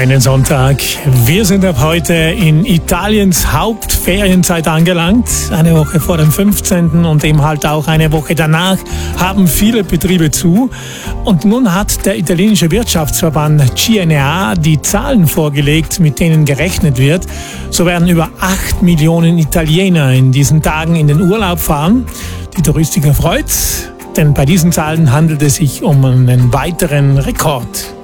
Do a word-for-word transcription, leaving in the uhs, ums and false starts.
Einen Sonntag. Wir sind ab heute in Italiens Hauptferienzeit angelangt. Eine Woche vor dem fünfzehnten und eben halt auch eine Woche danach haben viele Betriebe zu. Und nun hat der italienische Wirtschaftsverband C N A die Zahlen vorgelegt, mit denen gerechnet wird. So werden über acht Millionen Italiener in diesen Tagen in den Urlaub fahren. Die Touristiker freut's, denn bei diesen Zahlen handelt es sich um einen weiteren Rekord.